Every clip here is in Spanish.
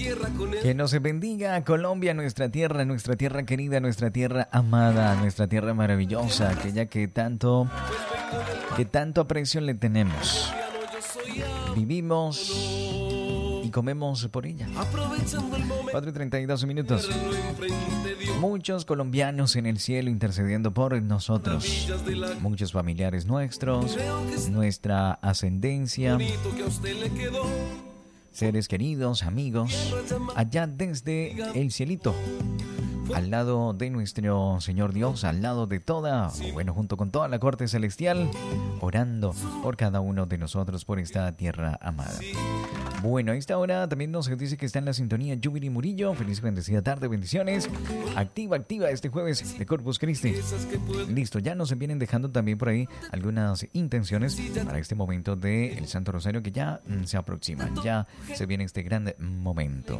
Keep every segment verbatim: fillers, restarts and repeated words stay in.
Que nos bendiga Colombia, nuestra tierra, nuestra tierra querida, nuestra tierra amada, nuestra tierra maravillosa, aquella que tanto, que tanto aprecio le tenemos. Vivimos y comemos por ella. cuatro y treinta y dos minutos. Muchos colombianos en el cielo intercediendo por nosotros. Muchos familiares nuestros, nuestra ascendencia, seres queridos, amigos, allá desde el cielito, al lado de nuestro Señor Dios, al lado de toda, bueno, junto con toda la corte celestial, orando por cada uno de nosotros, por esta tierra amada. Bueno, a esta hora también nos dice que está en la sintonía Yubiri Murillo. Feliz bendecida tarde, bendiciones. Activa, activa este jueves de Corpus Christi. Listo, ya nos vienen dejando también por ahí algunas intenciones para este momento del Santo Rosario que ya mm, se aproxima. Ya se viene este gran momento.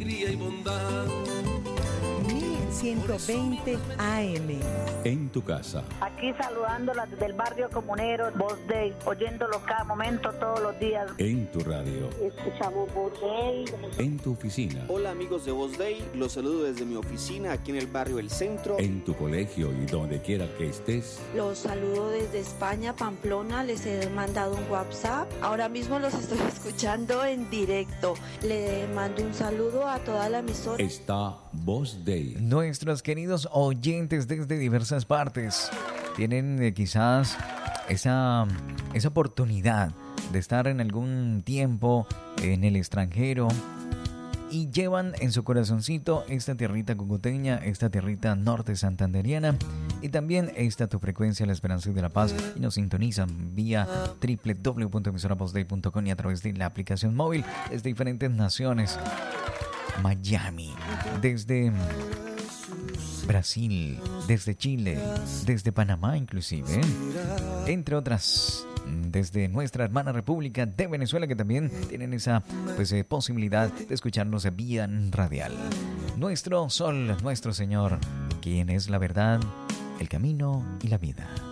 ciento veinte A M. En tu casa. Aquí saludándola desde el barrio Comunero, Voz Day, oyéndolo cada momento, todos los días. En tu radio. Escuchamos Voz Day. En tu oficina. Hola amigos de Voz Day, los saludo desde mi oficina aquí en el barrio El Centro. En tu colegio y donde quiera que estés. Los saludo desde España, Pamplona, les he mandado un WhatsApp. Ahora mismo los estoy escuchando en directo. Le mando un saludo a toda la emisora. Está Voz Day. Nuestros queridos oyentes desde diversas partes tienen eh, quizás esa, esa oportunidad de estar en algún tiempo en el extranjero y llevan en su corazoncito esta tierrita cucuteña, esta tierrita norte santanderiana y también esta tu frecuencia, la esperanza y de la paz, y nos sintonizan vía doble u doble u doble u punto emisora voz day punto com y a través de la aplicación móvil desde diferentes naciones. Miami, desde Brasil, desde Chile, desde Panamá inclusive, entre otras, desde nuestra hermana República de Venezuela, que también tienen esa pues, eh, posibilidad de escucharnos vía radial. Nuestro sol, nuestro Señor, quien es la verdad, el camino y la vida.